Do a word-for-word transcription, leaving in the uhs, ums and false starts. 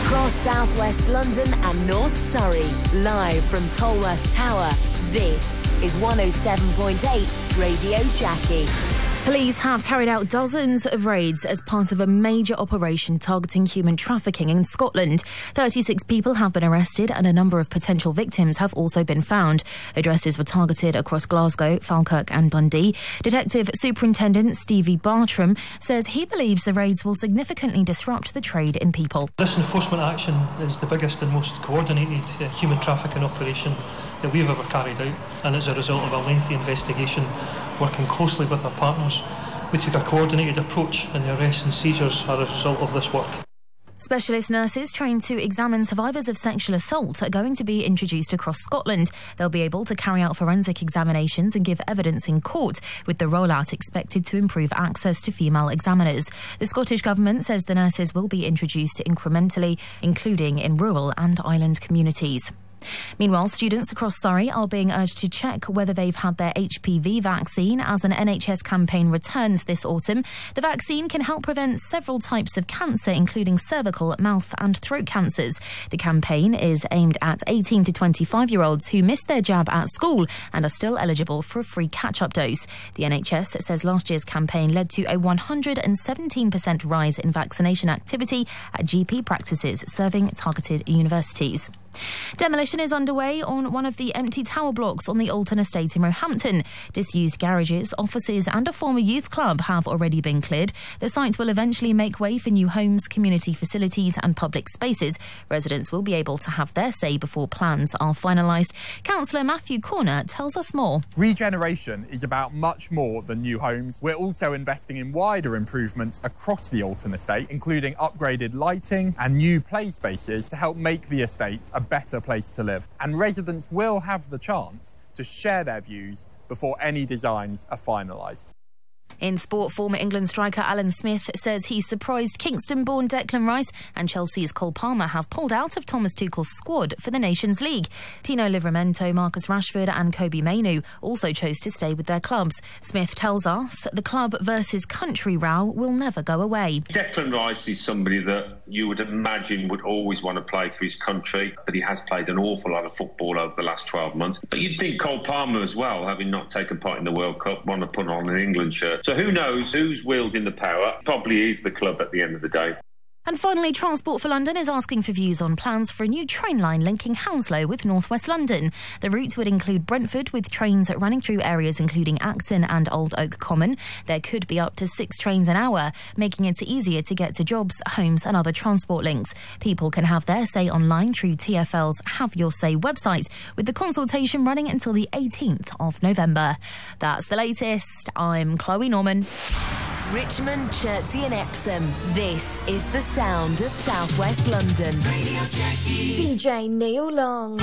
Across southwest London and North Surrey, live from Tolworth Tower, this is one oh seven point eight Radio Jackie. Police have carried out dozens of raids as part of a major operation targeting human trafficking in Scotland. thirty-six people have been arrested and a number of potential victims have also been found. Addresses were targeted across Glasgow, Falkirk and Dundee. Detective Superintendent Stevie Bartram says he believes the raids will significantly disrupt the trade in people. This enforcement action is the biggest and most coordinated uh, human trafficking operation that we've ever carried out, and as a result of a lengthy investigation, working closely with our partners, we took a coordinated approach and the arrests and seizures are a result of this work. Specialist nurses trained to examine survivors of sexual assault are going to be introduced across Scotland. They'll be able to carry out forensic examinations and give evidence in court, with the rollout expected to improve access to female examiners. The Scottish Government says the nurses will be introduced incrementally, including in rural and island communities. Meanwhile, students across Surrey are being urged to check whether they've had their H P V vaccine as an N H S campaign returns this autumn. The vaccine can help prevent several types of cancer, including cervical, mouth and throat cancers. The campaign is aimed at eighteen to twenty-five-year-olds who missed their jab at school and are still eligible for a free catch-up dose. The N H S says last year's campaign led to a one hundred seventeen percent rise in vaccination activity at G P practices serving targeted universities. Demolition is underway on one of the empty tower blocks on the Alton estate in Roehampton. Disused garages, offices and a former youth club have already been cleared. The site will eventually make way for new homes, community facilities and public spaces. Residents will be able to have their say before plans are finalised. Councillor Matthew Corner tells us more. Regeneration is about much more than new homes. We're also investing in wider improvements across the Alton estate, including upgraded lighting and new play spaces to help make the estate a better place to live. And residents will have the chance to share their views before any designs are finalised. In sport, former England striker Alan Smith says he's surprised Kingston-born Declan Rice and Chelsea's Cole Palmer have pulled out of Thomas Tuchel's squad for the Nations League. Tino Livramento, Marcus Rashford and Kobe Mainoo also chose to stay with their clubs. Smith tells us the club versus country row will never go away. Declan Rice is somebody that you would imagine would always want to play for his country, but he has played an awful lot of football over the last twelve months. But you'd think Cole Palmer as well, having not taken part in the World Cup, want to put on an England shirt. So who knows who's wielding the power? Probably is the club at the end of the day. And finally, Transport for London is asking for views on plans for a new train line linking Hounslow with North West London. The route would include Brentford, with trains running through areas including Acton and Old Oak Common. There could be up to six trains an hour, making it easier to get to jobs, homes and other transport links. People can have their say online through T F L's Have Your Say website, with the consultation running until the eighteenth of November. That's the latest. I'm Chloe Norman. Richmond, Chertsey and Epsom. This is the sound of southwest London. Radio Jackie. D J Neil Long.